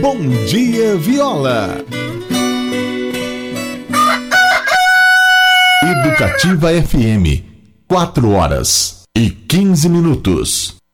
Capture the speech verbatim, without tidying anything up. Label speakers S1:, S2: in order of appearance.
S1: Bom Dia Viola. Educativa F M, quatro horas e quinze minutos.